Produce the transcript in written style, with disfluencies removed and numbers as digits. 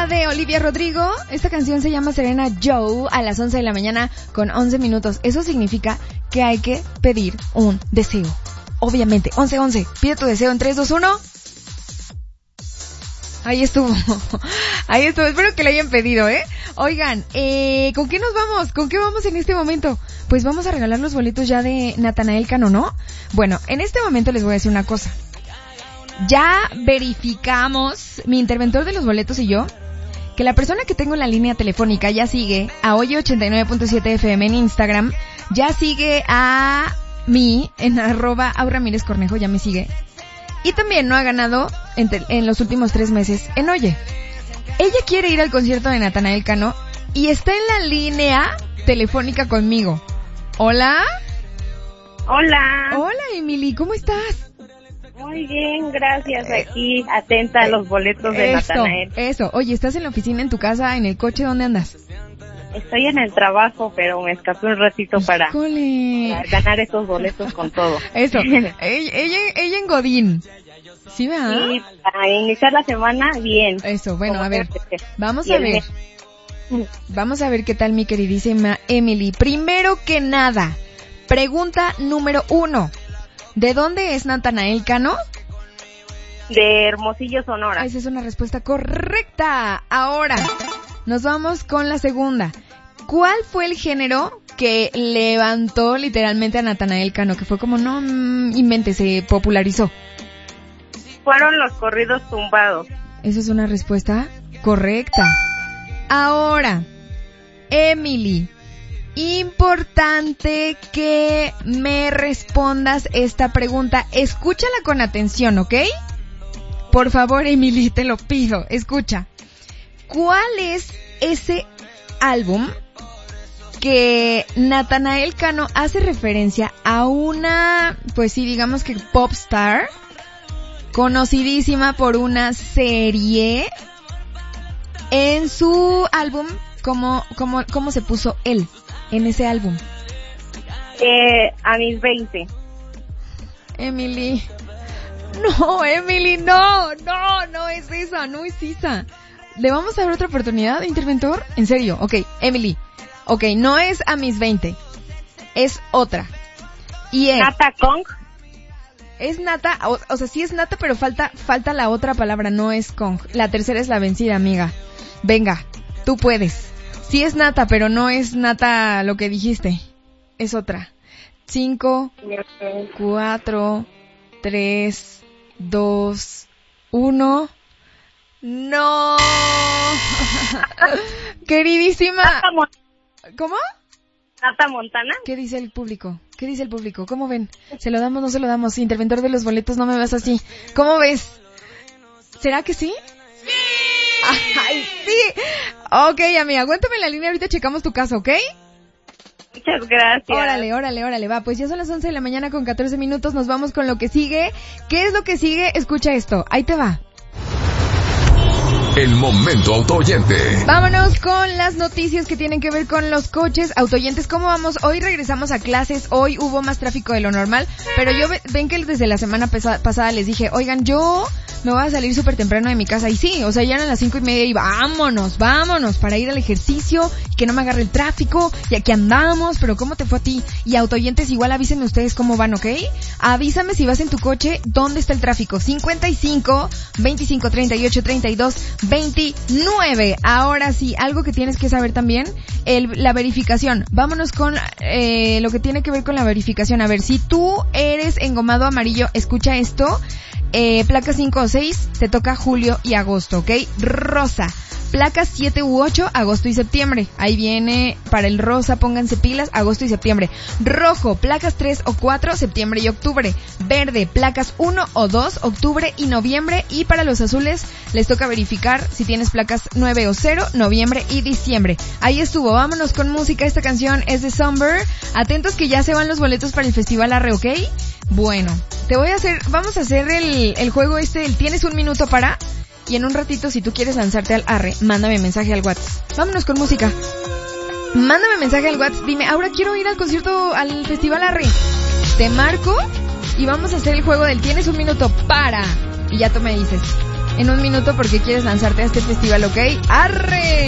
de Olivia Rodrigo. Esta canción se llama Serena Joe a las 11 de la mañana con 11 minutos. Eso significa que hay que pedir un deseo. Obviamente, 11-11. Pide tu deseo en 3, 2, 1. Ahí estuvo. Ahí estuvo. Espero que lo hayan pedido, ¿eh? Oigan, ¿con qué nos vamos? ¿Con qué vamos en este momento? Pues vamos a regalar los boletos ya de Natanael Cano, ¿no? Bueno, en este momento les voy a decir una cosa. Ya verificamos, mi interventor de los boletos y yo, que la persona que tengo en la línea telefónica ya sigue a Oye 89.7 FM en Instagram, ya sigue a mí en @AurRamírezCornejo, ya me sigue. Y también no ha ganado en los últimos 3 meses en Oye. Ella quiere ir al concierto de Natanael Cano y está en la línea telefónica conmigo. ¿Hola? Hola. Hola, Emily, ¿cómo estás? Muy bien, gracias. Aquí, atenta a los boletos de Natanael. Eso. Oye, ¿estás en la oficina, en tu casa, en el coche? ¿Dónde andas? Estoy en el trabajo, pero me escapé un ratito para ganar esos boletos con todo. Eso. ella en Godín. ¿Sí, verdad? Sí, para iniciar la semana, bien. Eso, bueno, a ver. Vamos a ver. Vamos a ver qué tal, mi queridísima Emily. Primero que nada, pregunta número 1. ¿De dónde es Natanael Cano? De Hermosillo, Sonora. Esa es una respuesta correcta. Ahora, nos vamos con la segunda. ¿Cuál fue el género que levantó literalmente a Natanael Cano? Que fue como, no inventes, se popularizó. Fueron los corridos tumbados. Esa es una respuesta correcta. Ahora, Emily, importante que me respondas esta pregunta. Escúchala con atención, ¿ok? Por favor, Emily, te lo pido. Escucha. ¿Cuál es ese álbum que Natanael Cano hace referencia a una, pues sí, digamos que pop star, conocidísima por una serie? En su álbum, ¿cómo se puso él en ese álbum? A mis 20. Emily. No, Emily, no es esa, no es esa. ¿Le vamos a dar otra oportunidad, interventor? En serio, ok, Emily. Ok, no es a mis 20. Es otra. Y es... ¿Nata Kong? Es Nata, o sea, sí es Nata, pero falta la otra palabra, no es Kong. La tercera es la vencida, amiga. Venga, tú puedes. Sí es Nata, pero no es Nata lo que dijiste. Es otra. 5, 4, 3, 2, 1. ¡No! Queridísima. ¿Cómo? ¿Nata Montana? ¿Qué dice el público? ¿Cómo ven? ¿Se lo damos, no se lo damos? Interventor de los boletos, no me veas así. ¿Cómo ves? ¿Será que sí? ¡Sí! ¡Ay, sí! Ok, amiga, aguántame en la línea, ahorita checamos tu caso, ¿ok? Muchas gracias. Órale, va. Pues ya son las 11 de la mañana con 14 minutos, nos vamos con lo que sigue. ¿Qué es lo que sigue? Escucha esto, ahí te va. El momento autooyente. Vámonos con las noticias que tienen que ver con los coches. Autooyentes, ¿cómo vamos? Hoy regresamos a clases, hoy hubo más tráfico de lo normal, pero yo ven que desde la semana pasada les dije, oigan, yo me voy a salir súper temprano de mi casa, y sí, o sea, ya eran las 5:30 y vámonos, para ir al ejercicio, y que no me agarre el tráfico, y aquí andamos, pero ¿cómo te fue a ti? Y autooyentes, igual avísenme ustedes cómo van, ¿ok? Avísame si vas en tu coche, ¿dónde está el tráfico? 55 25 38 32 29. Ahora sí, algo que tienes que saber también, la verificación. Vámonos con lo que tiene que ver con la verificación. A ver, si tú eres engomado amarillo, escucha esto. Placas 5 o 6, te toca julio y agosto, ¿ok? Rosa, placas 7 u 8, agosto y septiembre. Ahí viene para el rosa, pónganse pilas, agosto y septiembre. Rojo, placas 3 o 4, septiembre y octubre. Verde, placas 1 o 2, octubre y noviembre. Y para los azules, les toca verificar si tienes placas 9 o 0, noviembre y diciembre. Ahí estuvo, vámonos con música. Esta canción es de Somber. Atentos que ya se van los boletos para el Festival Arre, ¿ok? Bueno, vamos a hacer el juego el tienes un minuto para, y en un ratito si tú quieres lanzarte al Arre, mándame mensaje al WhatsApp. Vámonos con música. Mándame mensaje al WhatsApp, dime, ahora quiero ir al concierto, al Festival Arre. Te marco y vamos a hacer el juego del tienes un minuto para, y ya tú me dices. en un minuto porque quieres lanzarte a este festival, ¿ok? ¡Arre!